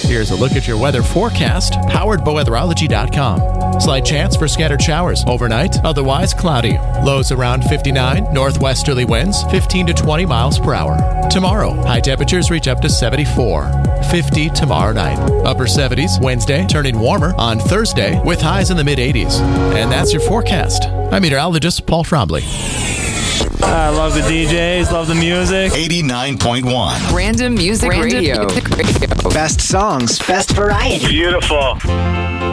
Here's a look at your weather forecast, powered by weatherology.com. Slight chance for scattered showers overnight, otherwise cloudy. Lows around 59, northwesterly winds 15 to 20 miles per hour. Tomorrow, high temperatures reach up to 74, 50 tomorrow night. Upper 70s Wednesday, turning warmer on Thursday with highs in the mid-80s. And that's your forecast. I'm meteorologist Paul Trombley. I love the DJs, love the music. 89.1. Random Music Radio. Best songs, best variety. Beautiful.